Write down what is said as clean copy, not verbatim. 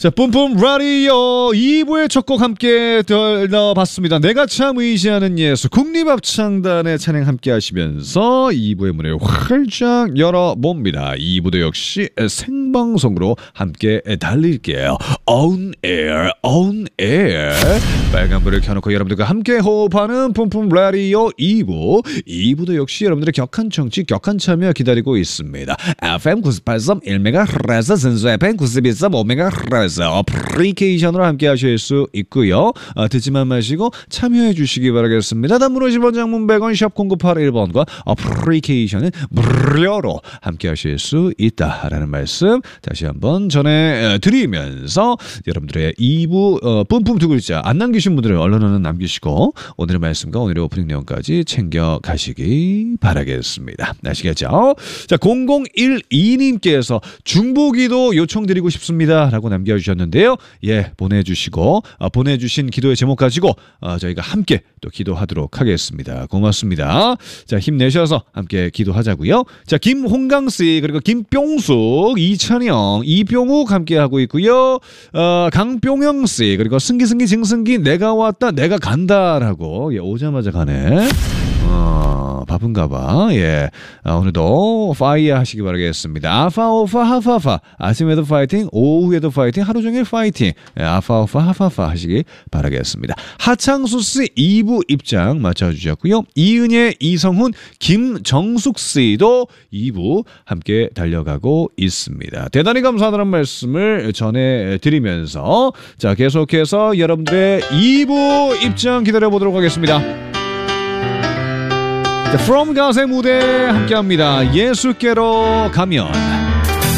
자, 뿜뿜 라디오 2부의 첫 곡 함께 들어봤습니다. 내가 참 의지하는 예수 국립합창단의 찬양 함께 하시면서 2부의 문을 활짝 열어봅니다. 2부도 역시 생방송으로 함께 달릴게요. On air, on air. 빨간불을 켜놓고 여러분들과 함께 호흡하는 뿜뿜 라디오 2부도 역시 여러분들의 격한 청취, 격한 참여 기다리고 있습니다. FM 98.1MHz, 선수 FM 91.5MHz 어플리케이션으로 함께 하실 수 있고요. 듣지만 마시고 참여해 주시기 바라겠습니다. 단문 50원, 장문 100원, 샵 0981번과 어플리케이션은 무료로 함께 하실 수 있다라는 말씀 다시 한번 전해드리면서 여러분들의 2부 뿜뿜 두 글자 안 남기신 분들은 얼른 남기시고 오늘의 말씀과 오늘의 오프닝 내용까지 챙겨가시기 바라겠습니다. 아시겠죠? 자, 0012님께서 중보기도 요청드리고 싶습니다 라고 남겨주셨는데요. 예, 보내주시고 보내주신 기도의 제목 가지고 저희가 함께 또 기도하도록 하겠습니다. 고맙습니다. 자, 힘내셔서 함께 기도하자고요. 자, 김홍강씨 그리고 김뿅숙, 이찬영, 이병욱 함께하고 있고요. 강뿅영씨 그리고 승기 증승기 내가 왔다 내가 간다라고 예, 오자마자 가네. 바쁜가봐. 예. 오늘도 파이어 하시기 바라겠습니다. 아파오파 하파파. 아침에도 파이팅, 오후에도 파이팅, 하루 종일 파이팅. 예, 아파오파 하파파 하시기 바라겠습니다. 하창수씨 2부 입장 맞춰주셨고요. 이은혜, 이성훈, 김정숙씨도 2부 함께 달려가고 있습니다. 대단히 감사하다는 말씀을 전해드리면서 자, 계속해서 여러분들의 2부 입장 기다려보도록 하겠습니다. From 가세 무대 함께합니다. 예수께로 가면